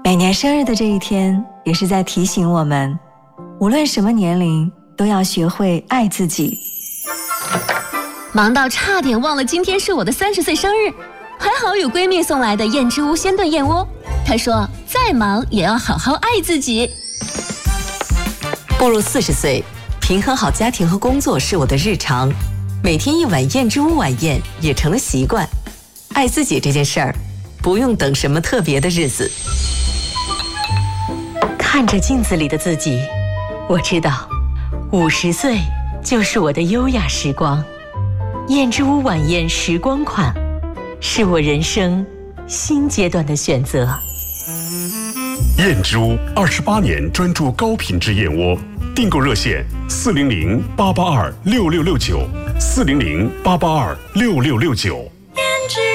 每年生日的这一天，也是在提醒我们，无论什么年龄，都要学会爱自己。 忙到差点忘了今天是我的30岁生日，还好有闺蜜送来的燕之屋鲜炖燕窝。她说再忙也要好好爱自己。 步入40岁，平衡好家庭和工作是我的日常，每天一碗燕之屋晚宴也成了习惯。爱自己这件事儿，不用等什么特别的日子。看着镜子里的自己，我知道50岁就是我的优雅时光。燕之屋晚宴时光款，是我人生新阶段的选择。 燕之屋28年专注高品质燕窝，订购热线400-882-6669，400-882-6669。